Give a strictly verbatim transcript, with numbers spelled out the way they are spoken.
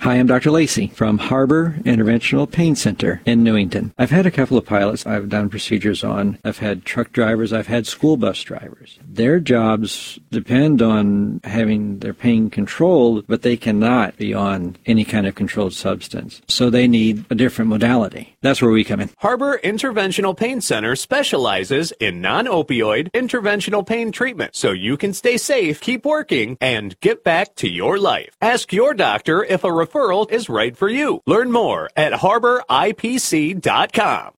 Hi, I'm Doctor Lacey from Harbor Interventional Pain Center in Newington. I've had a couple of pilots I've done procedures on. I've had truck drivers. I've had school bus drivers. Their jobs depend on having their pain controlled, but they cannot be on any kind of controlled substance. So they need a different modality. That's where we come in. Harbor Interventional Pain Center specializes in non-opioid interventional pain treatment, so you can stay safe, keep working, and get back to your life. Ask your doctor if a referral is right for you. Learn more at harbor I P C dot com.